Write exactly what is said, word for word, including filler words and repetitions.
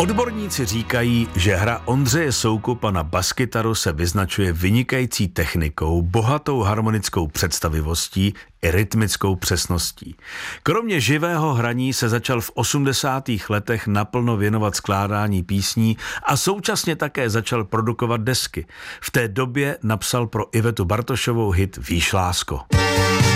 Odborníci říkají, že hra Ondřeje Soukupa na baskytaru se vyznačuje vynikající technikou, bohatou harmonickou představivostí i rytmickou přesností. Kromě živého hraní se začal v osmdesátých letech naplno věnovat skládání písní a současně také začal produkovat desky. V té době napsal pro Ivetu Bartošovou hit Víš, lásko.